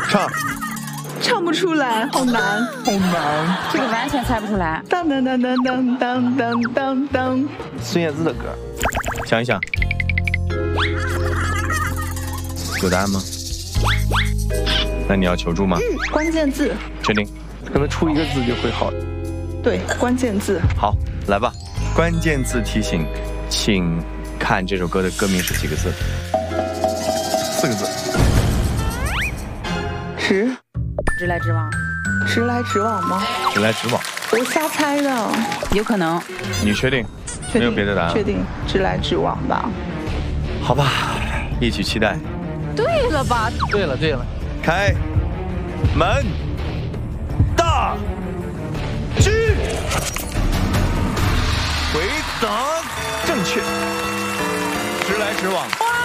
唱不出来，好难， 好难， 这个完全猜不出来。 当当当当当当当当当。 孙燕姿的歌，想一想，有答案吗？那你要求助吗？ 关键字， 确定？ 可能出一个字就会好。 对，关键字。 好，来吧。关键字提醒，请看这首歌的歌名是几个字？4个字。 直来直往。 直来直往吗？ 直来直往。 我瞎猜的。 有可能。 你确定？没有别的答案？ 确定，直来直往吧。 好吧，一起期待。 对了吧？ 对了， 开门，大狙，回答正确，直来直往。